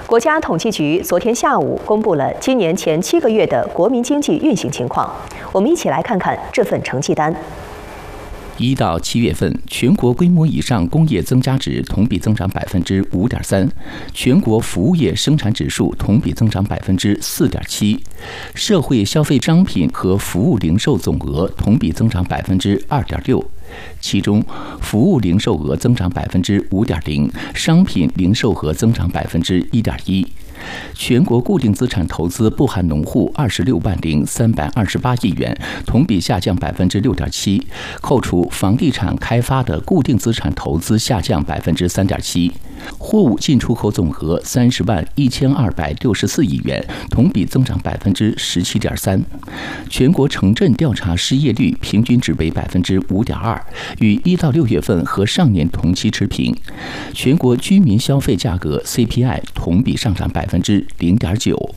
国家统计局昨天下午公布了今年前7个月的国民经济运行情况，我们一起来看看这份成绩单。 1到7月份，全国规模以上工业增加值同比增长5.3%，全国服务业生产指数同比增长4.7%，社会消费商品和服务零售总额同比增长2.6%，其中服务零售额增长5.0%，商品零售额增长1.1%。全国固定资产投资不含农户26万0328亿元，同比下降6.7%，扣除房地产开发的固定资产投资下降3.7%。货物进出口总额30万1264亿元，同比增长17.3%。全国城镇调查失业率平均值为5.2%，与1到6月份和上年同期持平。全国居民消费价格 CPI 同比上涨0.9%。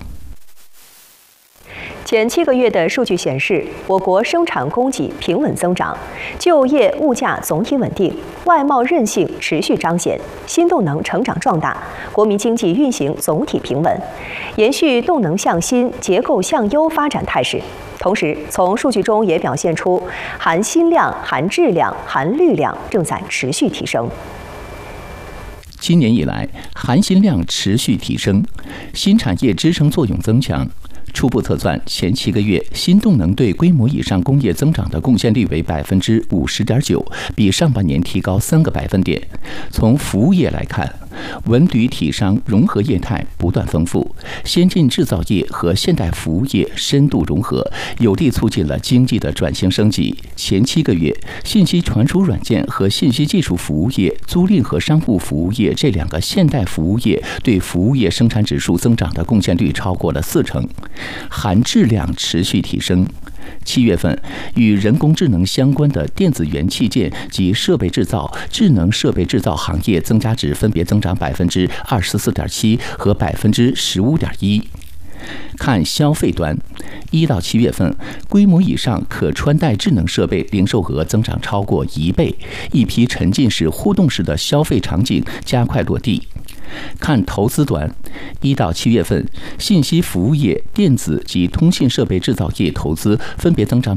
前7个月的数据显示，我国生产供给平稳增长，就业物价总体稳定，外贸韧性持续彰显，新动能成长壮大，国民经济运行总体平稳，延续动能向新、结构向优发展态势。同时，从数据中也表现出含新量、含质量、含绿量正在持续提升。 今年以来，含新量持续提升，新产业支撑作用增强。初步测算，前7个月新动能对规模以上工业增长的贡献率为50.9%，比上半年提高3个百分点。从服务业来看，文旅体商融合业态不断丰富，先进制造业和现代服务业深度融合，有力促进了经济的转型升级。前7个月，信息传输软件和信息技术服务业、租赁和商务服务业这2个现代服务业对服务业生产指数增长的贡献率超过了40%。含质量持续提升。7月份，与人工智能相关的电子元器件及设备制造、智能设备制造行业增加值分别增长24.7%和15.1%。看消费端，1到7月份，规模以上可穿戴智能设备零售额增长超过1倍，一批沉浸式、互动式的消费场景加快落地。看投资端，1到7月份，信息服务业、电子及通信设备制造业投资分别增长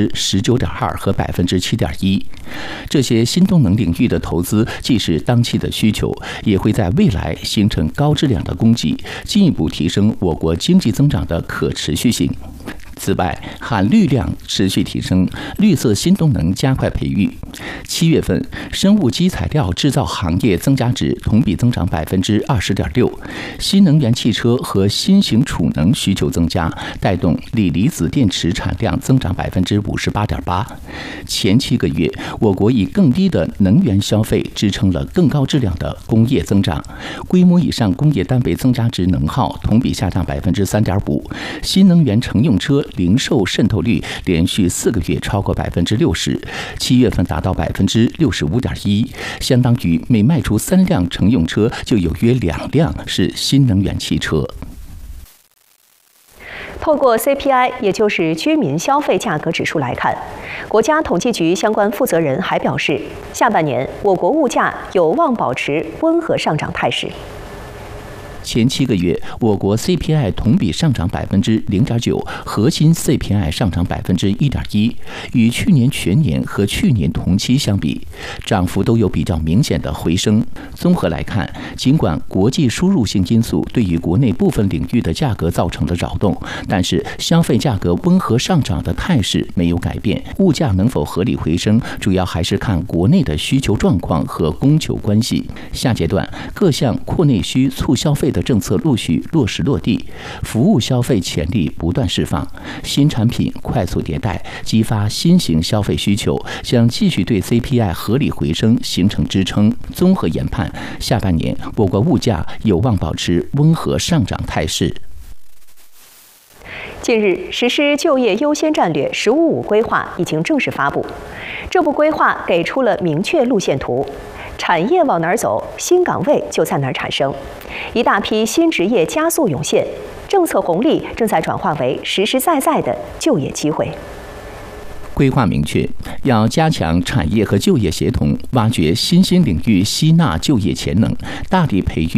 19.2%和7.1%。这些新动能领域的投资既是当期的需求，也会在未来形成高质量的供给，进一步提升我国经济增长的可持续性。此外，含绿量持续提升，绿色新动能加快培育。7月份，生物基材料制造行业增加值同比增长20.6%，新能源汽车和新型储能需求增加，带动锂离子电池产量增长58.8%。前7个月，我国以更低的能源消费支撑了更高质量的工业增长，规模以上工业单位增加值能耗同比下降3.5%，新能源乘用车零售渗透率连续4个月超过60%，7月份达到65.1%，相当于每卖出3辆乘用车就有约2辆是新能源汽车。 透过 CPI， 也就是居民消费价格指数来看，国家统计局相关负责人还表示，下半年我国物价有望保持温和上涨态势。 前7个月，我国 CPI 同比上涨0.9%，核心 CPI 上涨1.1%，与去年全年和去年同期相比，涨幅都有比较明显的回升。综合来看，尽管国际输入性因素对于国内部分领域的价格造成了扰动，但是消费价格温和上涨的态势没有改变。物价能否合理回升，主要还是看国内的需求状况和供求关系。下阶段，各项扩内需、促消费的政策陆续落实落地，服务消费潜力不断释放，新产品快速迭代，激发新型消费需求，将继续对 CPI 合理回升形成支撑。综合研判，下半年我国物价有望保持温和上涨态势。 近日，实施就业优先战略“十五五”规划已经正式发布。这部规划给出了明确路线图，产业往哪儿走，新岗位就在哪儿产生，一大批新职业加速涌现，政策红利正在转化为实实在在的就业机会。 规划明确，要加强产业和就业协同，挖掘新兴领域吸纳就业潜能，大力培育